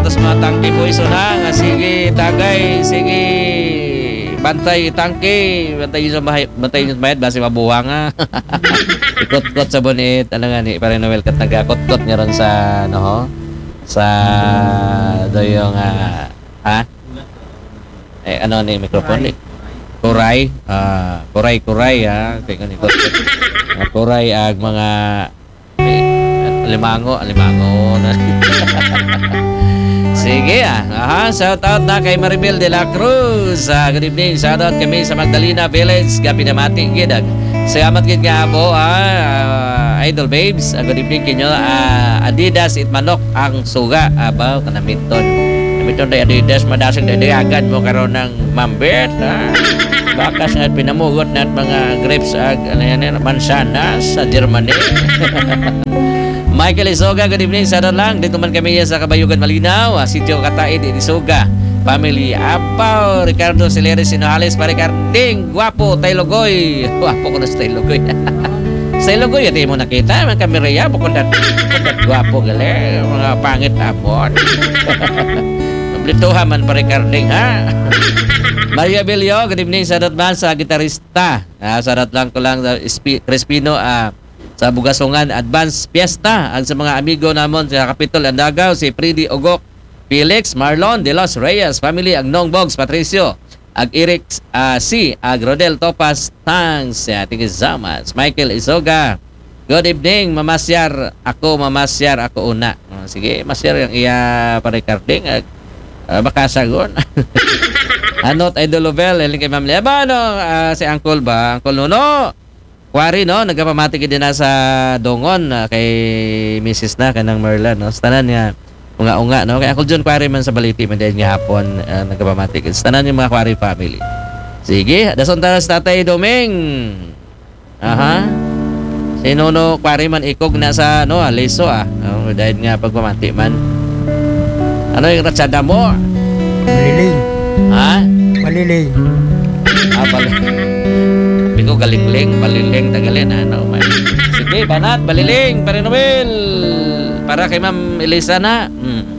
sa mga tangke boys na nga sige tagay sige bantay tangke bantay sa bayad basi mabuha nga ikot-kot sa bonit ano nga ni pare Noel kat nagakot-kot niya ron sa ano ho sa doyong ano ni microphone kuray kuray ha kay kan ikot kuray ag mga alimango na sige shout out na kay Maribel de la Cruz. Good evening. Shout out kami sa Magdalena Village. Gabi na mati gidag. Salamat gid nga po Idol Babes. Good evening kinyo. Adidas itmanok ang suga abaw kanamiton. Namiton day Adidas madasig day agad mo karon ng mambet. Bakas nga pinamugot nat mga grapes ag mansanas sa Germany. Michael Isoga, good evening. Sa lang, dito man kami sa Kabayugan Malinaw, Sitio Kataid, Isoga, Family Apaw, Ricardo Sileres, Sinojales, Paricarding, Guapo, Taylogoy. Guapo ko na sa Taylogoy. Sa Taylogoy, ito mo nakita, mga kameraya, bukundat guapo gali, mga pangit apon. Nablituha man Paricarding, ha? Maria Belio, good evening. Sa man sa gitarista. Sarat lang ko lang sa Crespino, sa Bugasongan Advance Fiesta ang sa mga amigo namon sa Capitol Andagaw si Freddy Ogok, Felix Marlon de los Reyes family ag Nong Bogs Patricio ag Eric C ag Rodel Topas thanks sa ating Zamas Michael Isoga. Good evening mamasyar ako una. Sige masyar yang iya Paricarding ag makasagon. Anot Idol Lovel eling kay Ma'am Leba si Uncle Nuno Kwari no, nagapamati din na sa Dongon kay Mrs. na kanang Merla no. Tanan nga unga no. Kay Uncle John Kwari man sa Baliti man din nga hapon nagapamati kay tanan yung mga Kwari family. Sige, dason ta sa Tatay Doming. Si Nono Kwari man ikog na sa no, Leso dahil nga pagpamati man. Ano yung ratsada mo? Maliling. Maliling. Baliling. Ko galingling, baliling, tagalin, man. Sige, banat, baliling, Pare Noel. Para kay Ma'am Elisa na.